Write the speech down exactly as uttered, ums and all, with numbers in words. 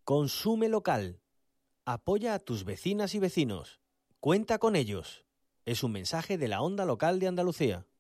Consume local. Apoya a tus vecinas y vecinos. Cuenta con ellos. Es un mensaje de la Onda Local de Andalucía.